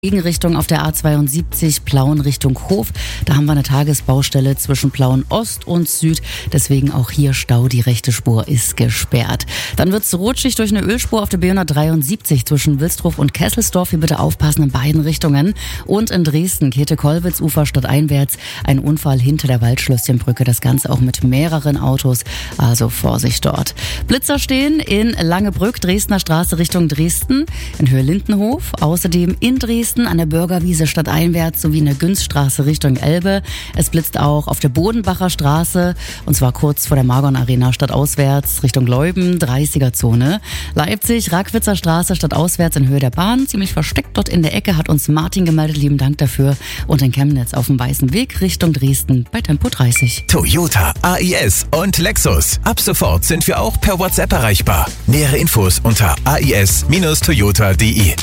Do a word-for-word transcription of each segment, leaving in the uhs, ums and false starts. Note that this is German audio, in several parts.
Gegenrichtung auf der A zweiundsiebzig, Plauen Richtung Hof. Da haben wir eine Tagesbaustelle zwischen Plauen Ost und Süd. Deswegen auch hier Stau. Die rechte Spur ist gesperrt. Dann wird's rutschig durch eine Ölspur auf der B hundertdreiundsiebzig zwischen Wilsdruff und Kesselsdorf. Hier bitte aufpassen in beiden Richtungen. Und in Dresden, Käthe-Kollwitz, Ufer stadteinwärts, ein Unfall hinter der Waldschlösschenbrücke. Das Ganze auch mit mehreren Autos. Also Vorsicht dort. Blitzer stehen in Langebrück, Dresdner Straße Richtung Dresden, in Höhe Lindenhof. Außerdem in Dresden an der Bürgerwiese stadteinwärts sowie in der Günzstraße Richtung Elbe. Es blitzt auch auf der Bodenbacher Straße und zwar kurz vor der Margon Arena stadtauswärts Richtung Leuben, dreißiger Zone. Leipzig, Rackwitzer Straße stadtauswärts in Höhe der Bahn. Ziemlich versteckt dort in der Ecke hat uns Martin gemeldet. Lieben Dank dafür. Und in Chemnitz auf dem Weißen Weg Richtung Dresden bei Tempo dreißig. Toyota, A I S und Lexus. Ab sofort sind wir auch per WhatsApp erreichbar. Nähere Infos unter a i s Toyota punkt d e.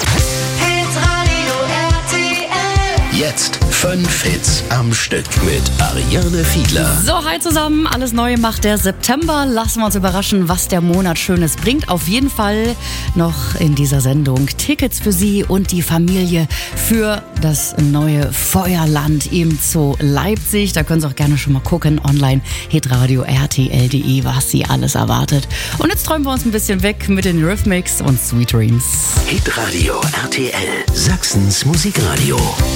Jetzt fünf Hits am Stück mit Ariane Fiedler. So, hi zusammen. Alles Neue macht der September. Lassen wir uns überraschen, was der Monat Schönes bringt. Auf jeden Fall noch in dieser Sendung Tickets für Sie und die Familie für das neue Feuerland im Zoo Leipzig. Da können Sie auch gerne schon mal gucken. Online hitradio r t l punkt d e, was Sie alles erwartet. Und jetzt träumen wir uns ein bisschen weg mit den Eurythmics und Sweet Dreams. Hitradio R T L, Sachsens Musikradio.